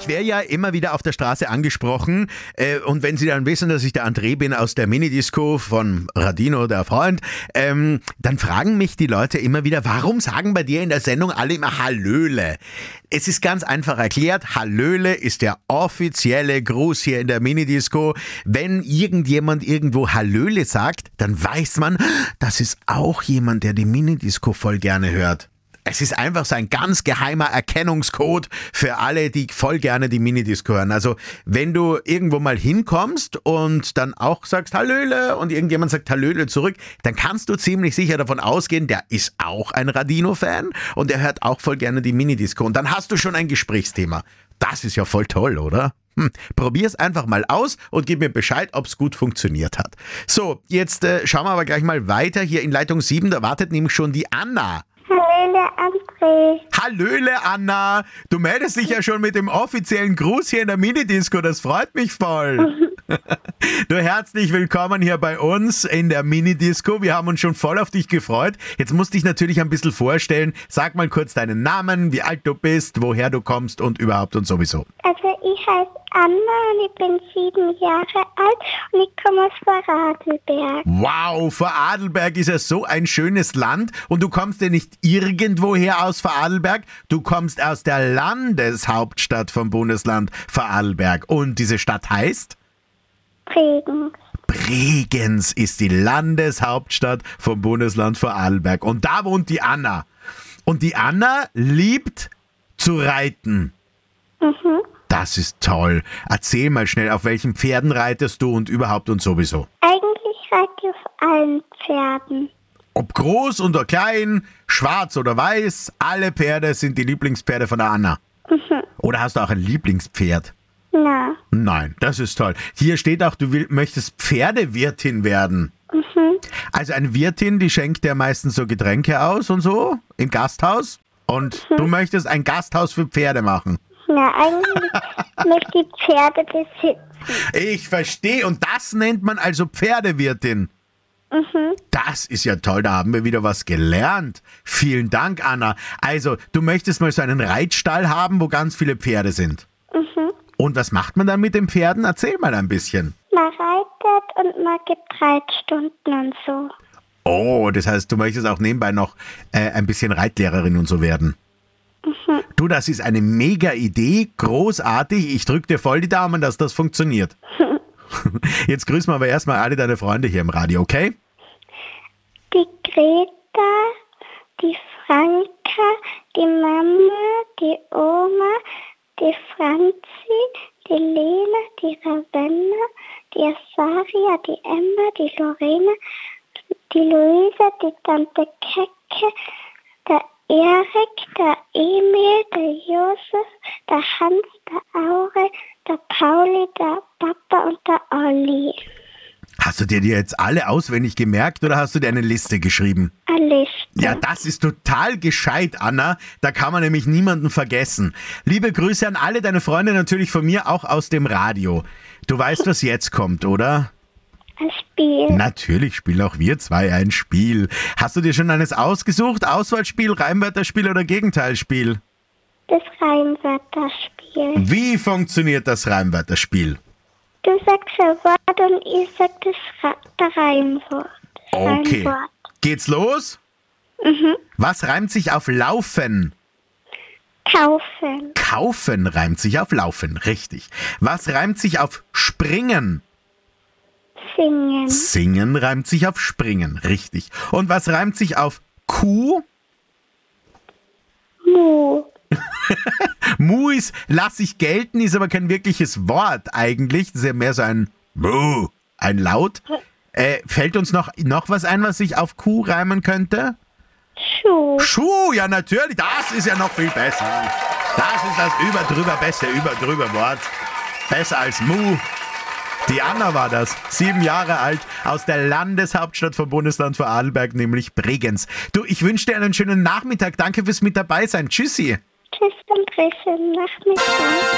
Ich werde ja immer wieder auf der Straße angesprochen und wenn sie dann wissen, dass ich der André bin aus der Minidisco von Radino, der Freund, dann fragen mich die Leute immer wieder, warum sagen bei dir in der Sendung alle immer Hallöle? Es ist ganz einfach erklärt, Hallöle ist der offizielle Gruß hier in der Minidisco. Wenn irgendjemand irgendwo Hallöle sagt, dann weiß man, das ist auch jemand, der die Minidisco voll gerne hört. Es ist einfach so ein ganz geheimer Erkennungscode für alle, die voll gerne die Minidisco hören. Also wenn du irgendwo mal hinkommst und dann auch sagst Hallöle und irgendjemand sagt Hallöle zurück, dann kannst du ziemlich sicher davon ausgehen, der ist auch ein Radino-Fan und der hört auch voll gerne die Minidisco. Und dann hast du schon ein Gesprächsthema. Das ist ja voll toll, oder? Probier's einfach mal aus und gib mir Bescheid, ob's gut funktioniert hat. So, jetzt schauen wir aber gleich mal weiter. Hier in Leitung 7, da wartet nämlich schon die Anna. Hallöle, André. Hallöle, Anna. Du meldest dich ja schon mit dem offiziellen Gruß hier in der Minidisco. Das freut mich voll. Du, herzlich willkommen hier bei uns in der Minidisco. Wir haben uns schon voll auf dich gefreut. Jetzt musst du dich natürlich ein bisschen vorstellen. Sag mal kurz deinen Namen, wie alt du bist, woher du kommst und überhaupt und sowieso. Also ich heiße Anna und ich bin 7 Jahre alt und ich komme aus Vorarlberg. Wow, Vorarlberg ist ja so ein schönes Land und du kommst ja nicht irgendwoher aus Vorarlberg, du kommst aus der Landeshauptstadt vom Bundesland Vorarlberg und diese Stadt heißt? Bregenz. Bregenz ist die Landeshauptstadt vom Bundesland Vorarlberg und da wohnt die Anna. Und die Anna liebt zu reiten. Mhm. Das ist toll. Erzähl mal schnell, auf welchen Pferden reitest du und überhaupt und sowieso? Eigentlich reite ich auf allen Pferden. Ob groß oder klein, schwarz oder weiß, alle Pferde sind die Lieblingspferde von der Anna. Mhm. Oder hast du auch ein Lieblingspferd? Na. Nein, das ist toll. Hier steht auch, du möchtest Pferdewirtin werden. Mhm. Also eine Wirtin, die schenkt ja meistens so Getränke aus und so im Gasthaus. Und du möchtest ein Gasthaus für Pferde machen. Na, eigentlich möchte ich Pferde besitzen. Ich verstehe. Und das nennt man also Pferdewirtin. Mhm. Das ist ja toll, da haben wir wieder was gelernt. Vielen Dank, Anna. Also, du möchtest mal so einen Reitstall haben, wo ganz viele Pferde sind. Mhm. Und was macht man dann mit den Pferden? Erzähl mal ein bisschen. Man reitet und man gibt Reitstunden und so. Oh, das heißt, du möchtest auch nebenbei noch ein bisschen Reitlehrerin und so werden. Mhm. Du, das ist eine mega Idee, großartig. Ich drücke dir voll die Daumen, dass das funktioniert. Jetzt grüßen wir aber erstmal alle deine Freunde hier im Radio, okay? Die Greta, die Franka, die Mama, die Oma, die Franzi, die Lena, die Ravenna, die Asaria, die Emma, die Lorena, die Luisa, die Tante Kecke, der Erik, der Emil, der Josef, der Hans, der Aure, der Pauli, der Papa und der Olli. Hast du dir die jetzt alle auswendig gemerkt oder hast du dir eine Liste geschrieben? Eine Liste. Ja, das ist total gescheit, Anna. Da kann man nämlich niemanden vergessen. Liebe Grüße an alle deine Freunde, natürlich von mir, auch aus dem Radio. Du weißt, was jetzt kommt, oder? Ein Spiel. Natürlich spielen auch wir zwei ein Spiel. Hast du dir schon eines ausgesucht? Auswahlspiel, Reimwörterspiel oder Gegenteilspiel? Das Reimwörterspiel. Wie funktioniert das Reimwörterspiel? Du sagst ein Wort und ich sag der Reimwort. Das Okay. Reimwort. Geht's los? Mhm. Was reimt sich auf Laufen? Kaufen. Kaufen reimt sich auf Laufen, richtig. Was reimt sich auf Springen? Singen. Singen reimt sich auf Springen, richtig. Und was reimt sich auf Kuh? Mu. Mu ist, lass ich gelten, ist aber kein wirkliches Wort eigentlich. Das ist ja mehr so ein Mu, ein Laut. Fällt uns noch was ein, was sich auf Kuh reimen könnte? Schuh. Schuh, ja natürlich, das ist ja noch viel besser. Das ist das beste über-drüber Wort. Besser als Mu. Die Anna war das, 7 Jahre alt, aus der Landeshauptstadt vom Bundesland Vorarlberg, nämlich Bregenz. Du, ich wünsche dir einen schönen Nachmittag. Danke fürs mit dabei sein. Tschüssi. Tschüss und schönen Nachmittag.